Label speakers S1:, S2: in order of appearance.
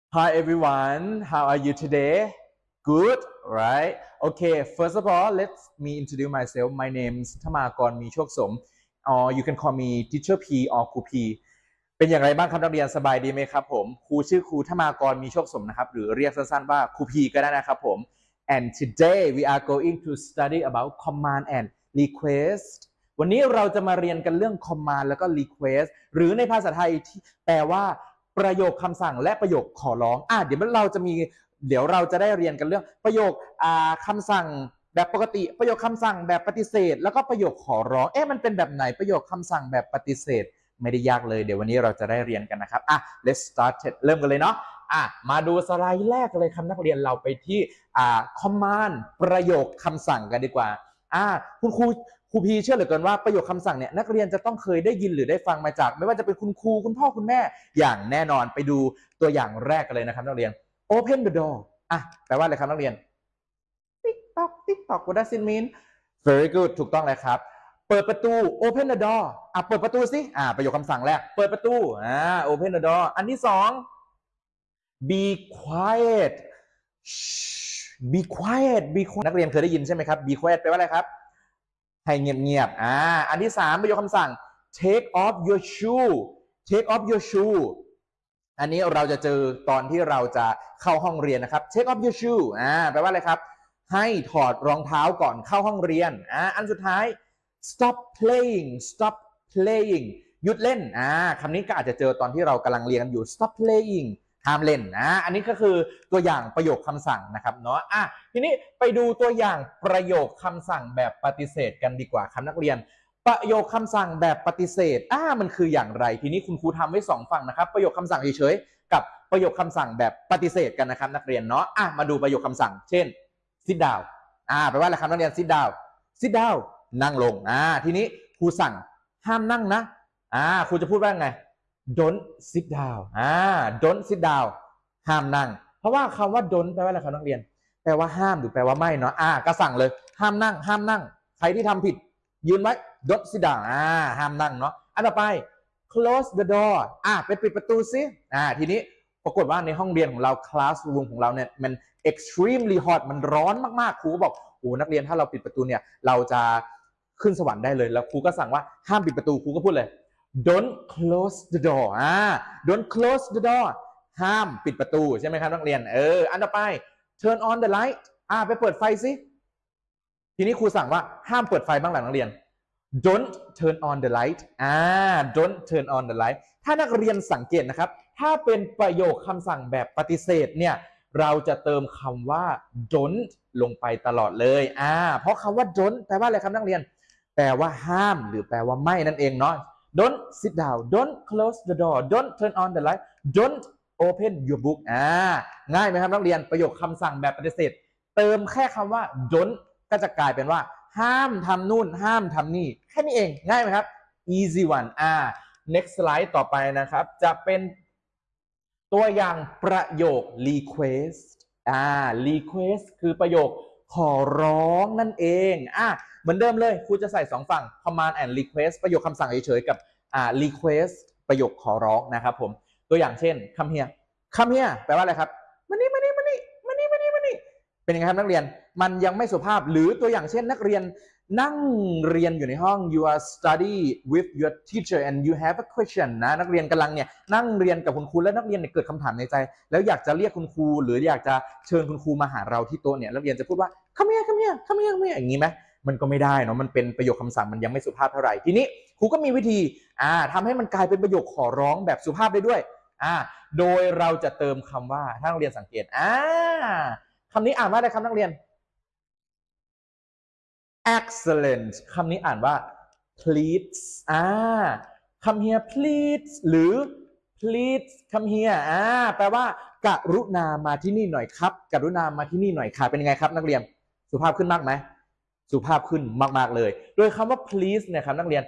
S1: Hi everyone, how are you today? Good, right? Okay, first of all, let me introduce myself. My name is Thamakon Michok or you can call me Teacher P or ครู P เป็นอย่างไรบ้างครับนักเรียนสบายดีไหมครับผมครูชื่อครูธมากรมีโชคสมนะครับหรือเรียกสั้นๆว่าครู P ก็ได้นะครับผม and today we are going to study about command and request วันนี้เราจะมาเรียนกันเรื่อง command แล้วก็ request หรือในภาษาไทยที่แปลว่าประโยคคำสั่งและประโยคขอร้องเดี๋ยวเราจะได้เรียนกันเรื่องประโยคคำสั่งแบบปกติประโยคคำสั่งแบบปฏิเสธแล้วก็ประโยคขอร้องมันเป็นแบบไหนประโยคคำสั่งแบบปฏิเสธไม่ได้ยากเลยเดี๋ยววันนี้เราจะได้เรียนกันนะครับlet's start เริ่มกันเลยเนาะมาดูสไลด์แรกเลยครับนักเรียนเราไปที่command ประโยคคำสั่งกันดีกว่าคุณครูพีเชื่อเหลือเกินว่าประโยคคำสั่งเนี่ยนักเรียนจะต้องเคยได้ยินหรือได้ฟังมาจากไม่ว่าจะเป็นคุณครูคุณพ่อคุณแม่อย่างแน่นอนไปดูตัวอย่างแรกกันเลยนะครับนักเรียน open the door แปลว่าอะไรครับนักเรียน TikTok TikTok what does it mean very good ถูกต้องเลยครับเปิดประตู open the door เปิดประตูสิประโยคคำสั่งแรกเปิดประตูopen the door อันที่สอง be quiet be quiet be quiet นักเรียนเคยได้ยินใช่ไหมครับ be quiet แปลว่าอะไรครับให้เงียบอันที่สามประโยคคำสั่ง take off your shoe take off your shoe อันนี้เราจะเจอตอนที่เราจะเข้าห้องเรียนนะครับ take off your shoe แปลว่าอะไรครับให้ถอดรองเท้าก่อนเข้าห้องเรียนอันสุดท้าย stop playing stop playing หยุดเล่นคำนี้ก็อาจจะเจอตอนที่เรากำลังเรียนอยู่ stop playing ห้ามเล่นอันนี้ก็คือตัวอย่างประโยคคำสั่งนะครับเนาะทีนี้ไปดูตัวอย่างประโยคคำสั่งแบบปฏิเสธกันดีกว่าครับนักเรียนประโยคคำสั่งแบบปฏิเสธมันคืออย่างไรทีนี้คุณครูทำไว้2ฝั่งนะครับประโยคคำสั่งเฉยๆกับประโยคคำสั่งแบบปฏิเสธกันนะครับนักเรียนเนาะมาดูประโยคคำสั่งเช่น sit down แปลว่าอะไรครับนักเรียน sit down sit down นั่งลงทีนี้ครูสั่งห้ามนั่งนะครูจะพูดว่าไง don't sit down don't sit down ห้ามนั่งเพราะว่าคำว่า don't แปลว่าอะไรครับนักเรียนแปลว่าห้ามหรือแปลว่าไม่เนาะก็สั่งเลยห้ามนั่งห้ามนั่งใครที่ทำผิดยืนไว้ don't sit down ห้ามนั่งเนาะอันต่อไป close the door ไปปิดประตูซิทีนี้ปรากฏว่าในห้องเรียนของเรา classroom ของเราเนี่ยมัน extremely hot มันร้อนมากๆครูก็บอกนักเรียนถ้าเราปิดประตูเนี่ยเราจะขึ้นสวรรค์ได้เลยแล้วครูก็สั่งว่าห้ามปิดประตูครูก็พูดเลย don't close the door don't close the door ห้ามปิดประตูใช่ไหมครับนักเรียนอันต่อไป turn on the light ไปเปิดไฟสิทีนี้ครูสั่งว่าห้ามเปิดไฟบ้างหลังนักเรียน don't turn on the light don't turn on the light ถ้านักเรียนสังเกตนะครับถ้าเป็นประโยคคำสั่งแบบปฏิเสธเนี่ยเราจะเติมคำว่า don't ลงไปตลอดเลยเพราะคำว่า don't แปลว่าอะไรครับนักเรียนแปลว่าห้ามหรือแปลว่าไม่นั่นเองเนาะ don't sit down don't close the door don't turn on the light don't open your bookง่ายไหมครับนักเรียนประโยคคำสั่งแบบปฏิเสธเติมแค่คำว่า don't ก็จะกลายเป็นว่าห้ามทำนู่นห้ามทำนี่แค่นี้เองง่ายไหมครับ easy one next slide ต่อไปนะครับจะเป็นตัวอย่างประโยค request request คือประโยคขอร้องนั่นเองเหมือนเดิมเลยครูจะใส่2ฝั่ง command and request ประโยคคำสั่งเฉยๆกับrequest ประโยคขอร้องนะครับผมตัวอย่างเช่น come here come here แปลว่าอะไรครับมานี่เป็นยังไงครับนักเรียนมันยังไม่สุภาพหรือตัวอย่างเช่นนักเรียนนั่งเรียนอยู่ในห้อง you are study with your teacher and you have a question นะนักเรียนกำลังเนี่ยนั่งเรียนกับคุณครูแล้วนักเรียนเกิดคำถามในใจแล้วอยากจะเรียกคุณครูหรืออยากจะเชิญคุณครูมาหาเราที่โต๊ะเนี่ยนักเรียนจะพูดว่า come hereอย่างนี้ไหมมันก็ไม่ได้เนาะมันเป็นประโยคคำสั่งมันยังไม่สุภาพเท่าไหร่ทีนี้ครูก็มีวิธีทำให้มันกลายเป็นประโยคขอร้องแบบสุภาพได้ด้วยโดยเราจะเติมคำว่าถ้านักเรียนสังเกตคำนี้อ่านว่าอะไรครับนักเรียน excellent คำนี้อ่านว่า please come here please หรือ please come here แปลว่ากรุณามาที่นี่หน่อยครับกรุณามาที่นี่หน่อยค่ะเป็นยังไงครับนักเรียนสุภาพขึ้นมากไหมสุภาพขึ้นมากๆเลยโดยคำว่า please เนี่ยครับนักเรียน